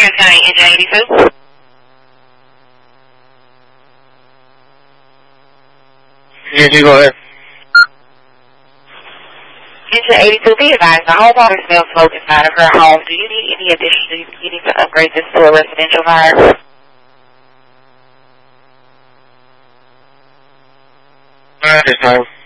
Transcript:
Harris County, Engine 82. Yes, you go ahead. Engine 82, be advised, the homeowner smells smoke inside of her home. Do you need any addition? Do you need to upgrade this to a residential fire? This time.